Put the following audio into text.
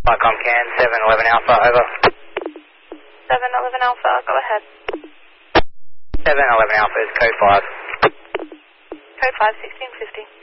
Vicom Can, 711 Alpha, over. 711 Alpha, go ahead. 711 Alpha is code 5. Code 5, 1650.